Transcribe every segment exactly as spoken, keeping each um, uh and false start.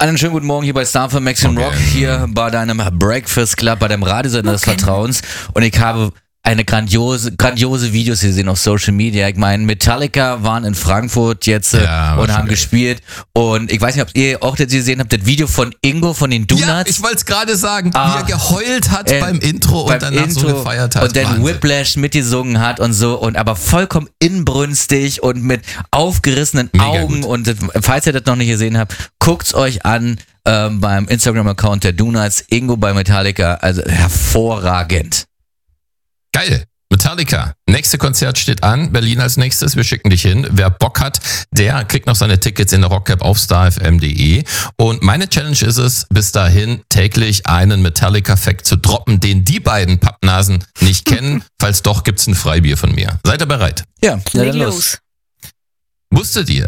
Einen schönen guten Morgen hier bei Star von Max und okay. Rock, hier bei deinem Breakfast Club, bei deinem Radiosender des okay. Vertrauens. Und ich habe eine grandiose, grandiose Videos gesehen auf Social Media. Ich meine, Metallica waren in Frankfurt jetzt ja, und haben gespielt. Und ich weiß nicht, ob ihr auch das gesehen habt, das Video von Ingo von den Donuts. Ja, ich wollte es gerade sagen, ah, wie er geheult hat äh, beim Intro beim und danach Intro so gefeiert hat. Und dann Wahnsinn. Whiplash mitgesungen hat und so. Und aber vollkommen inbrünstig und mit aufgerissenen Mega Augen. Gut. Und das, falls ihr das noch nicht gesehen habt, guckt's euch an ähm, beim Instagram-Account der Donuts. Ingo bei Metallica, also hervorragend. Geil. Metallica. Nächste Konzert steht an. Berlin als nächstes. Wir schicken dich hin. Wer Bock hat, der kriegt noch seine Tickets in der Rockcap auf star f m punkt d e. Und meine Challenge ist es, bis dahin täglich einen Metallica-Fact zu droppen, den die beiden Pappnasen nicht kennen. Falls doch, gibt's ein Freibier von mir. Seid ihr bereit? Ja, dann los. Wusstet ihr,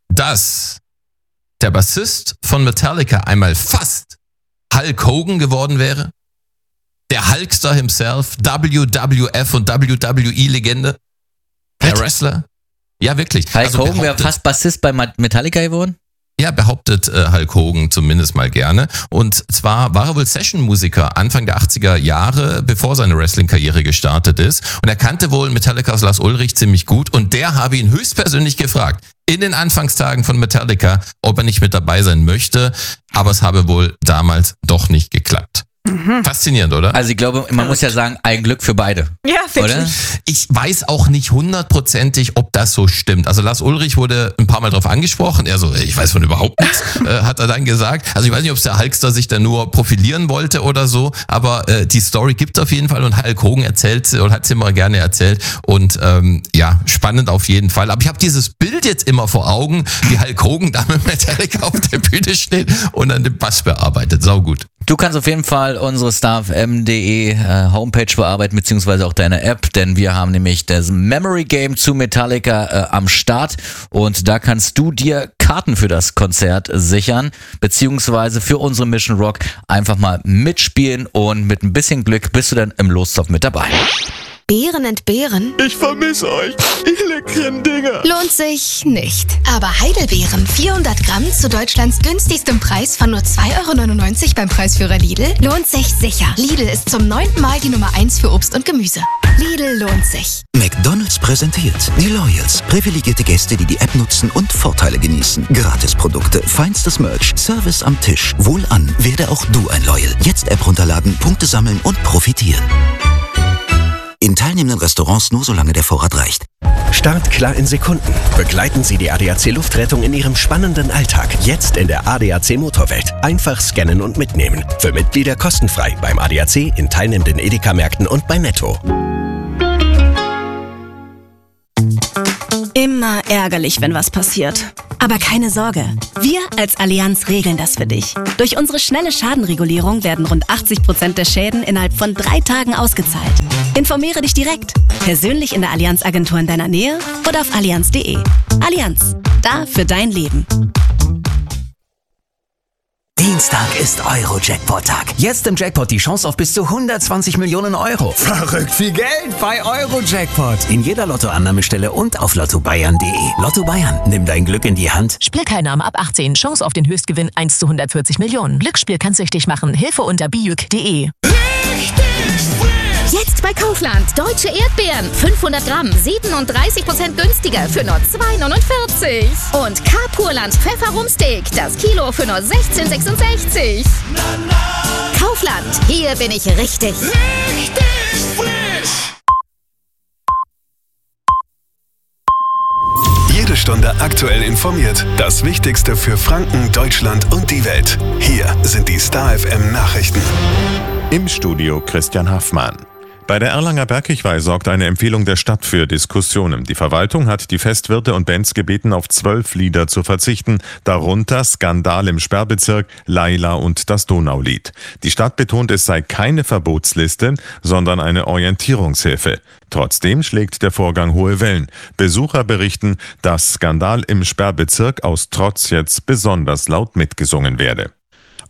dass der Bassist von Metallica einmal fast Hulk Hogan geworden wäre? Der Hulkster himself, W W F und W W E-Legende, der Wrestler. Ja, wirklich. Hulk also Hogan wäre fast Bassist bei Metallica geworden? Ja, behauptet äh, Hulk Hogan zumindest mal gerne. Und zwar war er wohl Session-Musiker Anfang der achtziger Jahre, bevor seine Wrestling-Karriere gestartet ist. Und er kannte wohl Metallicas Lars Ulrich ziemlich gut. Und der habe ihn höchstpersönlich gefragt, in den Anfangstagen von Metallica, ob er nicht mit dabei sein möchte. Aber es habe wohl damals doch nicht geklappt. Mhm. Faszinierend, oder? Also ich glaube, man muss ja sagen, ein Glück für beide. Ja, wirklich. Oder? Ich weiß auch nicht hundertprozentig, ob das so stimmt. Also Lars Ulrich wurde ein paar Mal drauf angesprochen. Er so, ich weiß von überhaupt nichts, äh, hat er dann gesagt. Also ich weiß nicht, ob es der Hulkster sich da nur profilieren wollte oder so, aber äh, die Story gibt es auf jeden Fall und Hulk Hogan erzählt sie und hat sie immer gerne erzählt und ähm, ja, spannend auf jeden Fall. Aber ich habe dieses Bild jetzt immer vor Augen, wie Hulk Hogan da mit Metallica auf der Bühne steht und an dem Bass bearbeitet. Sau gut. Du kannst auf jeden Fall unsere star f m punkt d e äh, Homepage bearbeiten, beziehungsweise auch deine App, denn wir haben nämlich das Memory Game zu Metallica äh, am Start und da kannst du dir Karten für das Konzert sichern, beziehungsweise für unsere Mission Rock einfach mal mitspielen und mit ein bisschen Glück bist du dann im Lostopf mit dabei. Beeren entbehren? Ich vermisse euch, ihr leckeren Dinger. Lohnt sich nicht. Aber Heidelbeeren, vierhundert Gramm zu Deutschlands günstigstem Preis von nur zwei Euro neunundneunzig beim Preisführer Lidl, lohnt sich sicher. Lidl ist zum neunten Mal die Nummer eins für Obst und Gemüse. Lidl lohnt sich. McDonald's präsentiert die Loyals. Privilegierte Gäste, die die App nutzen und Vorteile genießen. Gratisprodukte, feinstes Merch, Service am Tisch. Wohlan, werde auch du ein Loyal. Jetzt App runterladen, Punkte sammeln und profitieren. In teilnehmenden Restaurants nur solange der Vorrat reicht. Start klar in Sekunden. Begleiten Sie die A D A C Luftrettung in Ihrem spannenden Alltag. Jetzt in der A D A C Motorwelt. Einfach scannen und mitnehmen. Für Mitglieder kostenfrei beim A D A C, in teilnehmenden Edeka-Märkten und bei Netto. Immer ärgerlich, wenn was passiert. Aber keine Sorge, wir als Allianz regeln das für dich. Durch unsere schnelle Schadenregulierung werden rund achtzig Prozent der Schäden innerhalb von drei Tagen ausgezahlt. Informiere dich direkt, persönlich in der Allianz-Agentur in deiner Nähe oder auf allianz punkt de. Allianz, da für dein Leben. Dienstag ist Euro-Jackpot-Tag. Jetzt im Jackpot die Chance auf bis zu hundertzwanzig Millionen Euro. Verrückt viel Geld bei Euro-Jackpot. In jeder Lottoannahmestelle und auf lotto bayern punkt de. Lotto Bayern, nimm dein Glück in die Hand. Spielteilnahme ab achtzehn. Chance auf den Höchstgewinn eins zu hundertvierzig Millionen. Glücksspiel kann süchtig machen. Hilfe unter bijuk punkt de. Jetzt bei Kaufland. Deutsche Erdbeeren. fünfhundert Gramm. siebenunddreißig Prozent günstiger für nur zwei neunundvierzig. Und K-Purland Pfefferumsteak. Das Kilo für nur sechzehn sechsundsechzig. Kaufland. Hier bin ich richtig. Richtig frisch. Jede Stunde aktuell informiert. Das Wichtigste für Franken, Deutschland und die Welt. Hier sind die Star F M Nachrichten. Im Studio Christian Haffmann. Bei der Erlanger Bergkirchweih sorgt eine Empfehlung der Stadt für Diskussionen. Die Verwaltung hat die Festwirte und Bands gebeten, auf zwölf Lieder zu verzichten, darunter Skandal im Sperrbezirk, Laila und das Donaulied. Die Stadt betont, es sei keine Verbotsliste, sondern eine Orientierungshilfe. Trotzdem schlägt der Vorgang hohe Wellen. Besucher berichten, dass Skandal im Sperrbezirk aus Trotz jetzt besonders laut mitgesungen werde.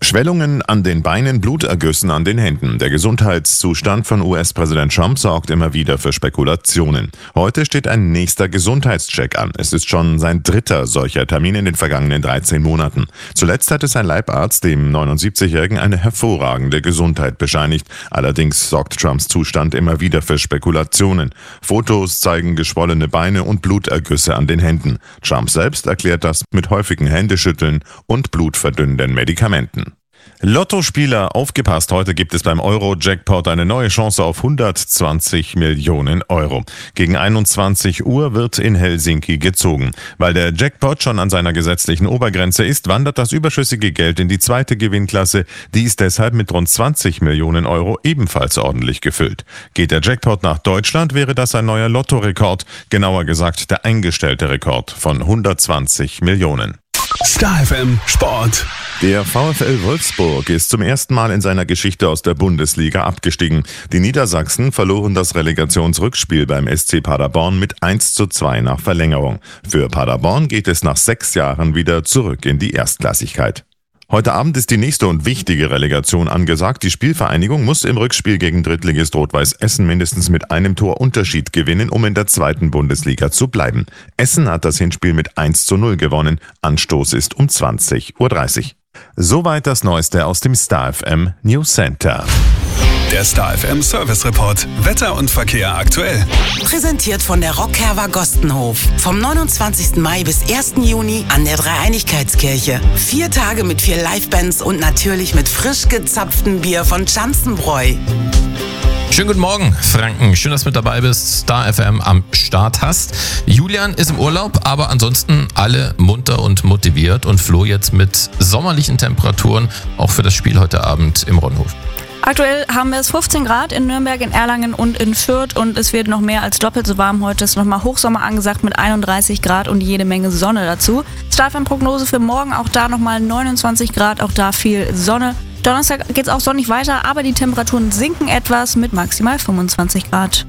Schwellungen an den Beinen, Blutergüssen an den Händen. Der Gesundheitszustand von U S-Präsident Trump sorgt immer wieder für Spekulationen. Heute steht ein nächster Gesundheitscheck an. Es ist schon sein dritter solcher Termin in den vergangenen dreizehn Monaten. Zuletzt hatte sein Leibarzt dem neunundsiebzigjährigen eine hervorragende Gesundheit bescheinigt. Allerdings sorgt Trumps Zustand immer wieder für Spekulationen. Fotos zeigen geschwollene Beine und Blutergüsse an den Händen. Trump selbst erklärt das mit häufigen Händeschütteln und blutverdünnenden Medikamenten. Lottospieler, aufgepasst, heute gibt es beim Euro-Jackpot eine neue Chance auf hundertzwanzig Millionen Euro. Gegen einundzwanzig Uhr wird in Helsinki gezogen. Weil der Jackpot schon an seiner gesetzlichen Obergrenze ist, wandert das überschüssige Geld in die zweite Gewinnklasse. Die ist deshalb mit rund zwanzig Millionen Euro ebenfalls ordentlich gefüllt. Geht der Jackpot nach Deutschland, wäre das ein neuer Lottorekord, genauer gesagt der eingestellte Rekord von hundertzwanzig Millionen. Star F M Sport. Der VfL Wolfsburg ist zum ersten Mal in seiner Geschichte aus der Bundesliga abgestiegen. Die Niedersachsen verloren das Relegationsrückspiel beim S C Paderborn mit eins zu zwei nach Verlängerung. Für Paderborn geht es nach sechs Jahren wieder zurück in die Erstklassigkeit. Heute Abend ist die nächste und wichtige Relegation angesagt. Die Spielvereinigung muss im Rückspiel gegen Drittligist Rot-Weiß Essen mindestens mit einem Tor Unterschied gewinnen, um in der zweiten Bundesliga zu bleiben. Essen hat das Hinspiel mit eins zu null gewonnen. Anstoß ist um zwanzig Uhr dreißig. Soweit das Neueste aus dem Star F M News Center. Der Star F M Service Report. Wetter und Verkehr aktuell. Präsentiert von der Rockherber Gostenhof. Vom neunundzwanzigsten Mai bis ersten Juni an der Dreieinigkeitskirche. Vier Tage mit vier Livebands und natürlich mit frisch gezapftem Bier von Schanzenbräu. Schönen guten Morgen, Franken. Schön, dass du mit dabei bist, Star F M am Start hast. Julian ist im Urlaub, aber ansonsten alle munter und motiviert und Flo jetzt mit sommerlichen Temperaturen auch für das Spiel heute Abend im Ronhof. Aktuell haben wir es fünfzehn Grad in Nürnberg, in Erlangen und in Fürth und es wird noch mehr als doppelt so warm. Heute ist nochmal Hochsommer angesagt mit einunddreißig Grad und jede Menge Sonne dazu. Star F M-Prognose für morgen, auch da nochmal neunundzwanzig Grad, auch da viel Sonne. Donnerstag geht es auch sonnig weiter, aber die Temperaturen sinken etwas mit maximal fünfundzwanzig Grad.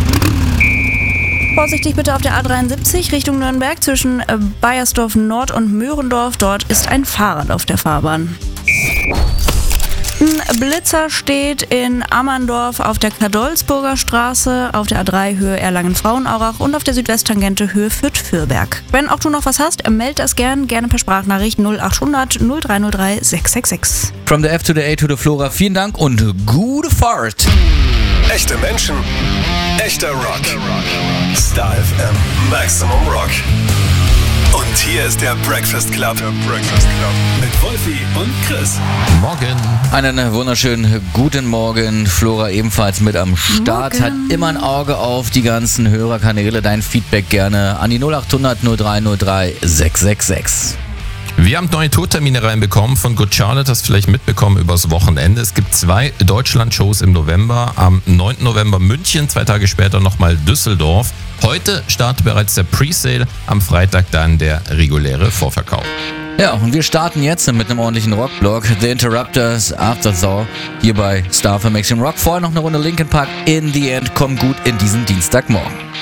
Vorsichtig bitte auf der A dreiundsiebzig Richtung Nürnberg zwischen Baiersdorf Nord und Möhrendorf. Dort ist ein Fahrrad auf der Fahrbahn. Ein Blitzer steht in Ammerndorf auf der Kadolsburger Straße, auf der A drei Höhe Erlangen-Frauenaurach und auf der Südwesttangente Höhe Fürth-Fürberg. Wenn auch du noch was hast, meld das gern, gerne per Sprachnachricht null achthundert null drei null drei sechs sechs sechs. From the F to the A to the Flora, vielen Dank und gute Fahrt. Echte Menschen, echter Rock. Star F M Maximum Rock. Und hier ist der Breakfast Club. Der Breakfast Club. Mit Wolfi und Chris. Morgen. Einen wunderschönen guten Morgen. Flora ebenfalls mit am Start. Morgen. Hat immer ein Auge auf die ganzen Hörerkanäle. Dein Feedback gerne an die null achthundert null drei null drei sechs sechs sechs. Wir haben neue Tourtermine reinbekommen von Good Charlotte, hast du vielleicht mitbekommen übers Wochenende. Es gibt zwei Deutschland-Shows im November. Am neunten November München, zwei Tage später nochmal Düsseldorf. Heute startet bereits der Presale, am Freitag dann der reguläre Vorverkauf. Ja, und wir starten jetzt mit einem ordentlichen Rockblock. The Interrupters, Afterthought, hier bei Star F M Maximum Rock. Vorher noch eine Runde Linkin Park. In the End, komm gut in diesen Dienstagmorgen.